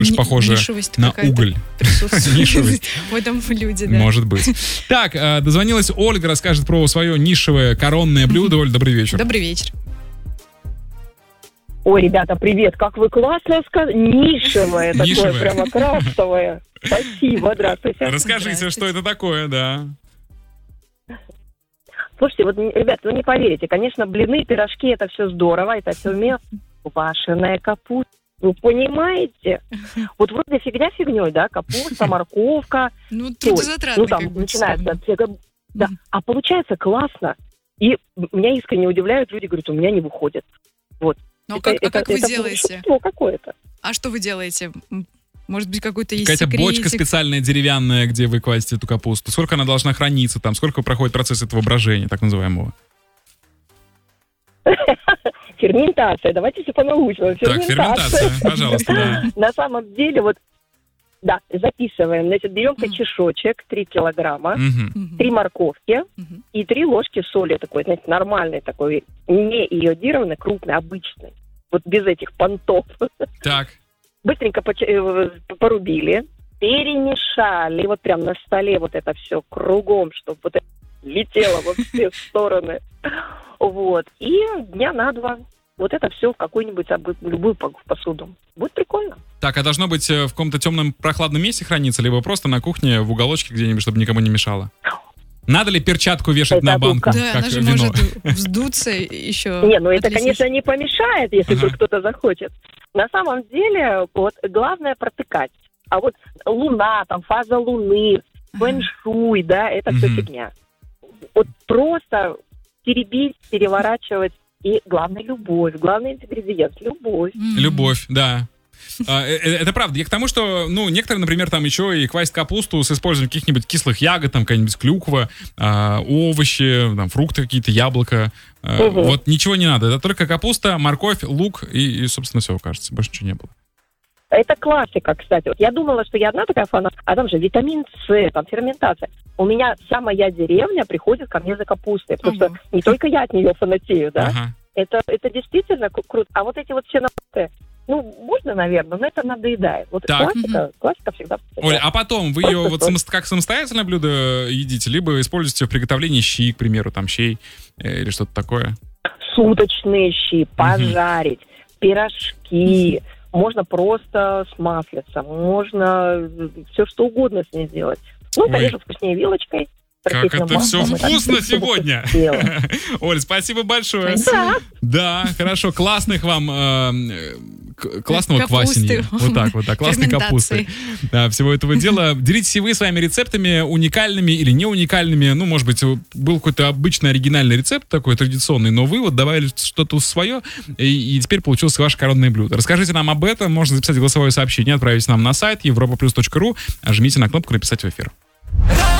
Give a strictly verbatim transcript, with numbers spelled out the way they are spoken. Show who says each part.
Speaker 1: Очень похоже на уголь.
Speaker 2: Нишевость в этом блюде, да.
Speaker 1: Может быть. Так, дозвонилась Ольга, расскажет про свое нишевое коронное блюдо. Оль, добрый вечер.
Speaker 2: Добрый вечер.
Speaker 3: Ой, ребята, привет, как вы классно сказали. Нишевое такое, прямо крафтовое. Спасибо, здравствуйте.
Speaker 1: Расскажите, что это такое, да.
Speaker 3: Слушайте, вот, ребят, вы не поверите, конечно, блины, пирожки, это все здорово, это все умею. Квашеная капуста. Вы понимаете? Вот вроде фигня фигней, да, капуста, морковка.
Speaker 2: Ну, тут затратно.
Speaker 3: Ну, там начинается. Да, а получается классно. И меня искренне удивляют, люди говорят, у меня не выходит. Вот.
Speaker 2: Ну, а как,
Speaker 3: это,
Speaker 2: а как
Speaker 3: это,
Speaker 2: вы
Speaker 3: это
Speaker 2: делаете?
Speaker 3: Какое-то.
Speaker 2: А что вы делаете? Может быть, какой-то есть
Speaker 1: Какая-то
Speaker 2: секретик?
Speaker 1: бочка специальная, деревянная, где вы квасите эту капусту. Сколько она должна храниться там? Сколько проходит процесс этого брожения, так называемого?
Speaker 3: Ферментация. Давайте все по-научному.
Speaker 1: Так, ферментация, пожалуйста, да.
Speaker 3: На самом деле, вот, да, записываем. Значит, берем кочешочек, три килограмма, три морковки и три ложки соли. Такой, знаете, нормальный такой, не йодированный, крупный, обычный. Вот без этих понтов.
Speaker 1: Так.
Speaker 3: Быстренько порубили, перемешали, вот прям на столе вот это все кругом, чтобы вот это летело во все стороны. Вот. И дня на два вот это все в какую-нибудь любую посуду. Будет прикольно.
Speaker 1: Так, а должно быть в каком-то темном прохладном месте храниться, либо просто на кухне в уголочке где-нибудь, чтобы никому не мешало? Надо ли перчатку вешать
Speaker 3: это
Speaker 1: на банку,
Speaker 2: да,
Speaker 1: как
Speaker 2: она же
Speaker 1: вино?
Speaker 2: может вздуться еще.
Speaker 3: Не, ну это, конечно, не помешает, если вдруг кто-то захочет. На самом деле, вот, главное протыкать. А вот луна, там, фаза луны, фэн-шуй, да, это все фигня. Вот просто теребить, переворачивать. И главное, любовь. Главный ингредиент – любовь.
Speaker 1: Любовь, да. Это правда. Я к тому, что, ну, некоторые, например, там еще и квасят капусту с использованием каких-нибудь кислых ягод, там, какая-нибудь клюква, овощи, там, фрукты какие-то, яблоко. Угу. Вот ничего не надо. Это только капуста, морковь, лук и, и, собственно, все, кажется. Больше ничего не было.
Speaker 3: Это классика, кстати. Вот я думала, что я одна такая фанат, а там же витамин С, там ферментация. У меня вся моя деревня приходит ко мне за капустой, потому uh-huh. что не только я от нее фанатею, да. Uh-huh. Это, это действительно круто. А вот эти вот все напитки, ну, можно, наверное, но это надоедает. Вот
Speaker 1: так.
Speaker 3: классика, uh-huh. классика всегда.
Speaker 1: Оля, а потом вы ее вот само, как самостоятельное блюдо едите, либо используете в приготовлении щи, к примеру, там щей э, или что-то такое?
Speaker 3: Суточные щи, пожарить, uh-huh. пирожки. Можно просто с маслицем, можно все что угодно с ней сделать. Ну, Ой. конечно, вкуснее вилочкой.
Speaker 1: Как это все вкусно сегодня! Оль, спасибо большое.
Speaker 3: Да.
Speaker 1: Да, хорошо. Классных вам э, классного квасения. Вот так вот, да, классной капусты. Да, всего этого дела. Делитесь и вы своими рецептами, уникальными или не уникальными. Ну, может быть, был какой-то обычный оригинальный рецепт такой традиционный, но вы вот добавили что-то свое, и, и теперь получилось ваше коронное блюдо. Расскажите нам об этом. Можно записать голосовое сообщение, отправить нам на сайт европа плюс точка ру, жмите на кнопку «Написать в эфир».